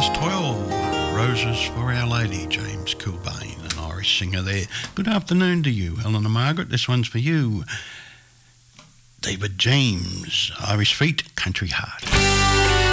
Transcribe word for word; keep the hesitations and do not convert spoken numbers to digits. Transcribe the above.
past twelve. Roses for Our Lady, James Kilbane, an Irish singer there. Good afternoon to you, Eleanor Margaret. This one's for you. David James, Irish Feet, Country Heart.